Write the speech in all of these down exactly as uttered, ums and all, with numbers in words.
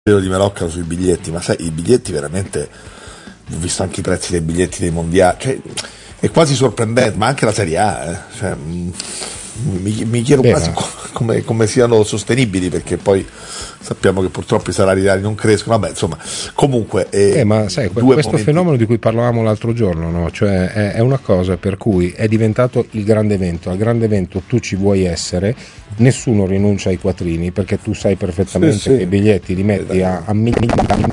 di Melocca sui biglietti, ma sai, i biglietti veramente, ho visto anche i prezzi dei biglietti dei mondiali, cioè, è quasi sorprendente, ma anche la Serie A, eh. Cioè, mi, mi chiedo Beh, quasi come, come siano sostenibili, perché poi sappiamo che purtroppo i salari reali non crescono, vabbè, insomma, comunque eh, eh, ma sai, questo momenti... fenomeno di cui parlavamo l'altro giorno, no? Cioè è, è una cosa per cui è diventato il grande evento, al grande evento tu ci vuoi essere, nessuno rinuncia ai quattrini, perché tu sai perfettamente sì, che sì. i biglietti li metti a, a mille,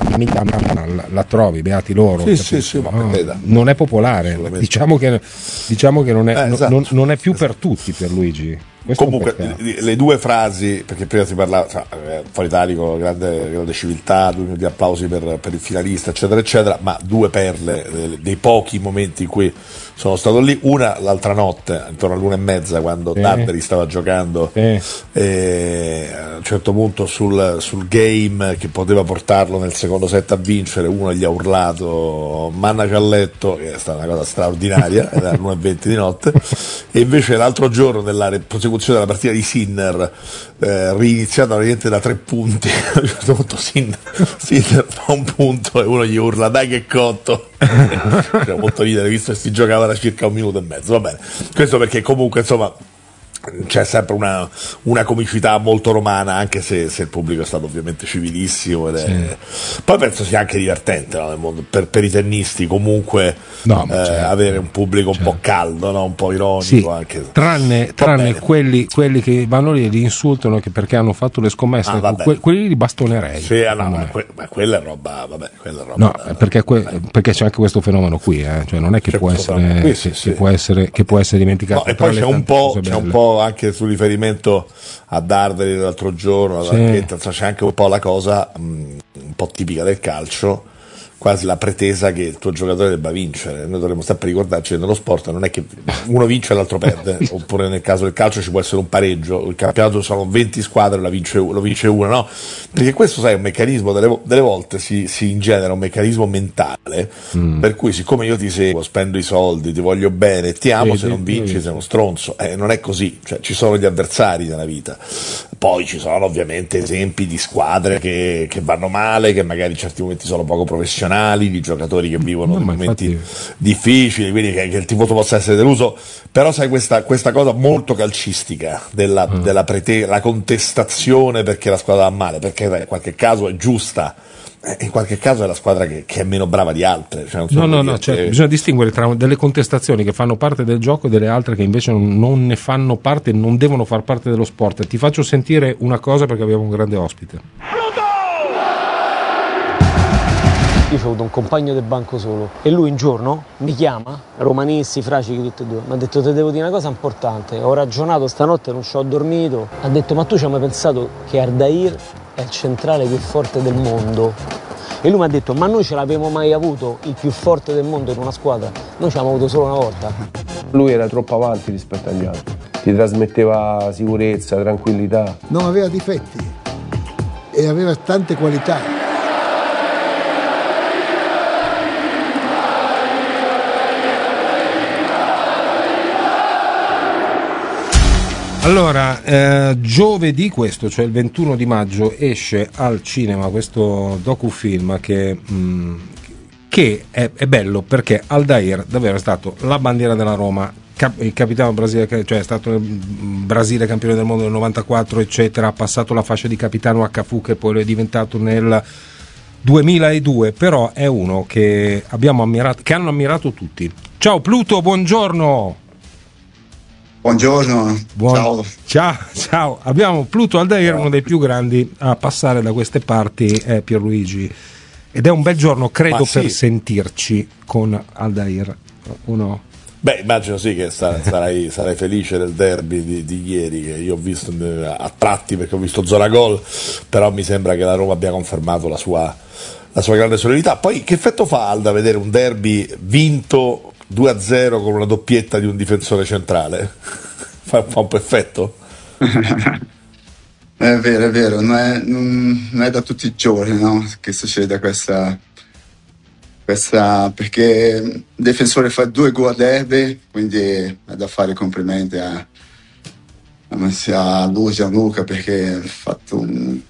la, la trovi, beati loro, sì, sì, sì, ma no, non è popolare, diciamo che, diciamo che non, è, eh, esatto. non, non è più per tutti, per Luigi. Questo comunque le due frasi, perché prima si parlava, cioè, fuori italico, grande, grande civiltà, due minuti di applausi per, per il finalista, eccetera eccetera, ma due perle dei, dei pochi momenti in cui sono stato lì, una l'altra notte intorno all'una e mezza quando sì. Darderi stava giocando sì. e a un certo punto sul, sul game che poteva portarlo nel secondo set a vincere, uno gli ha urlato mannaci a letto, che è stata una cosa straordinaria, era l'una e venti di notte, e invece l'altro giorno nella prosecuzione della partita di Sinner, eh, riniziata praticamente da tre punti, a un certo punto Sinner, Sinner fa un punto e uno gli urla dai che cotto. C'era molto ridere visto che si giocava da circa un minuto e mezzo, va bene, questo perché comunque insomma c'è sempre una, una comicità molto romana, anche se, se il pubblico è stato ovviamente civilissimo ed è... sì. Poi penso sia anche divertente, no, nel mondo, per, per i tennisti comunque no, eh, certo, avere un pubblico certo. un po' caldo, no? Un po' ironico sì, anche. tranne, tranne quelli, quelli che vanno lì e li insultano che perché hanno fatto le scommesse, ah, que, quelli li bastonerei sì, ah, no, ma, que, ma quella è roba, vabbè, quella è roba no, da, perché, que, perché c'è anche questo fenomeno qui, eh? Cioè non è che, può essere, qui, sì, che, sì. che può essere che può essere dimenticato, no, e poi c'è un po', c'è un po' anche su riferimento a Darderi l'altro giorno, sì. C'è anche un po' la cosa mh, un po' tipica del calcio, quasi la pretesa che il tuo giocatore debba vincere. Noi dovremmo sempre ricordarci che nello sport non è che uno vince e l'altro perde, oppure nel caso del calcio ci può essere un pareggio, il campionato sono venti squadre, la vince, lo vince una, no? Perché questo, sai, è un meccanismo, delle, delle volte si, si ingenera un meccanismo mentale, mm. per cui siccome io ti seguo, spendo i soldi, ti voglio bene, ti amo, sì, se non vinci sì. sei uno stronzo, eh, non è così, cioè ci sono gli avversari nella vita. Poi ci sono ovviamente esempi di squadre che, che vanno male, che magari in certi momenti sono poco professionali, di giocatori che vivono no, momenti infatti... difficili, quindi che, che il tifoso possa essere deluso, però sai questa, questa cosa molto calcistica della, mm. della prete- la contestazione perché la squadra va male, perché in qualche caso è giusta, in qualche caso è la squadra che, che è meno brava di altre, cioè, non so no no no che... cioè, bisogna distinguere tra delle contestazioni che fanno parte del gioco e delle altre che invece non, non ne fanno parte, non devono far parte dello sport. Ti faccio sentire una cosa perché abbiamo un grande ospite. Io ho avuto un compagno del banco solo e lui un giorno mi chiama, romanisti, fracichi tutti e due, mi ha detto ti devo dire una cosa importante, ho ragionato stanotte, non ci ho dormito, ha detto ma tu ci hai mai pensato che Ardair è il centrale più forte del mondo? E lui mi ha detto ma noi ce l'abbiamo mai avuto il più forte del mondo in una squadra? Noi ci abbiamo avuto solo una volta. Lui era troppo avanti rispetto agli altri, ti trasmetteva sicurezza, tranquillità. Non aveva difetti e aveva tante qualità. Allora, eh, giovedì questo, cioè il ventuno di maggio, esce al cinema questo docufilm che, mh, che è, è bello perché Aldair davvero è stato la bandiera della Roma, cap- il capitano Brasile, cioè è stato il Brasile campione del mondo nel novantaquattro, eccetera, ha passato la fascia di capitano a Cafu che poi è diventato nel duemiladue, però è uno che abbiamo ammirato, che hanno ammirato tutti. Ciao Pluto, buongiorno. Buongiorno, Buon... ciao. ciao Ciao, abbiamo Pluto Aldair, uno dei più grandi a passare da queste parti, è Pierluigi, ed è un bel giorno, credo, sì. per sentirci con Aldair, o no? Beh, immagino sì che sta, sarai, sarai felice del derby di, di ieri, che io ho visto a tratti perché ho visto zona gol, però mi sembra che la Roma abbia confermato la sua, la sua grande solidità. Poi che effetto fa Alda vedere un derby vinto due a zero con una doppietta di un difensore centrale? Fa, fa un po' effetto? È vero, è vero, non è, non, non è da tutti i giorni, no, che succede questa, questa, perché il difensore fa due gol a derby, quindi è da fare complimenti a, a lui, Gianluca, perché ha fatto un